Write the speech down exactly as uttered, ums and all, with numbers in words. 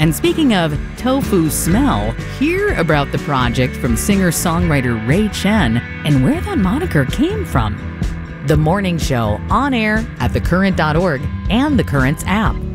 And speaking of tofu smell, hear about the project from singer-songwriter Ray Chen and where that moniker came from. The Morning Show, on air at the current dot org and the Currents app.